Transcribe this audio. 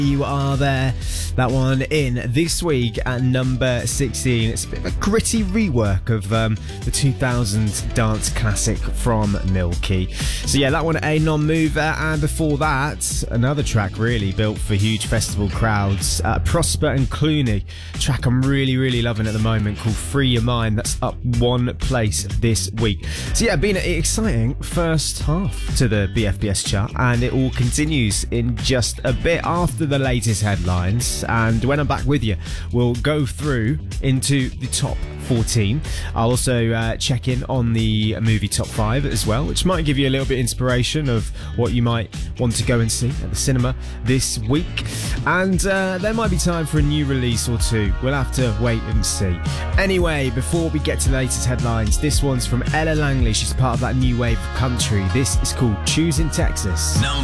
You Are There. That one in this week at number 16. It's a bit of a gritty rework of the 2000 dance classic from Milky. So yeah, that one a non-mover, and before that, another track really built for huge festival crowds. Prosper and Clooney, track I'm really loving at the moment called Free Your Mind. That's up one place this week. So yeah, been an exciting first half to the BFBS chart, and it all continues in just a bit after the latest headlines. And when I'm back with you, we'll go through into the top 14. I'll also check in on the movie top 5 as well, which might give you a little bit of inspiration of what you might want to go and see at the cinema this week. And there might be time for a new release or two. We'll have to wait and see. Anyway, before we get to the latest headlines, this one's from Ella Langley. She's part of that new wave of country. This is called Choosing Texas.